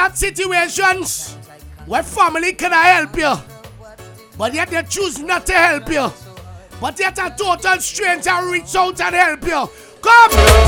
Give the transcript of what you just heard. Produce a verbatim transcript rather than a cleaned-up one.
got situations where family can help you, but yet they choose not to help you. But yet a total stranger reach out and help you. Come!